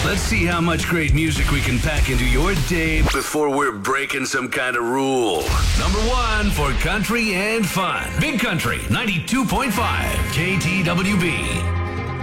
Let's see how much great music we can pack into your day before we're breaking some kind of rule. Number 1 for country and fun. Big Country 92.5 KTWB.